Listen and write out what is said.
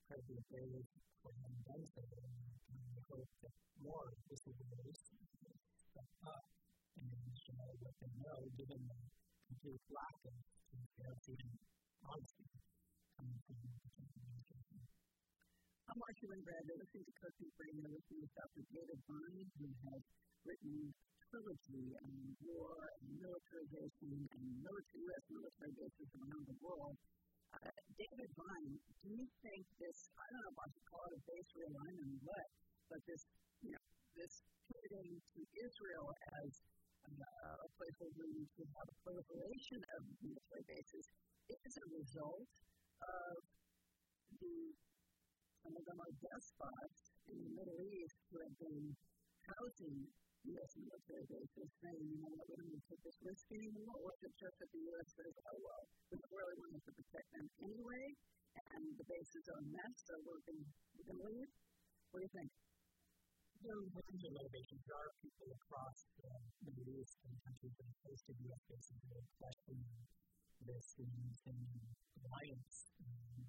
incredibly brave for having done so, and we hope that more whistleblowers step up and share what they know, given the complete lack of transparency and honesty coming from the Trump administration. I'm Marcia Winograd. You're listening to Cookie Radio with Dr. David Vine, who has written a trilogy on war and militarization and U.S. military bases around the world. David Vine, do you think this, I don't know if I should call it a base realignment or what, but this pivoting to Israel as a place where we should have a proliferation of military bases, is a result of some of them are despots in the Middle East who have been housing U.S. military bases, saying, we don't want to take this risk anymore, or is it just that the U.S. says, oh, well, we don't really want to protect them anyway, and the bases are a mess, so we're going to leave? What do you think? There are kinds of motivations. There are people across the Middle East and countries that are close to U.S. bases who are questioning this long-standing alliance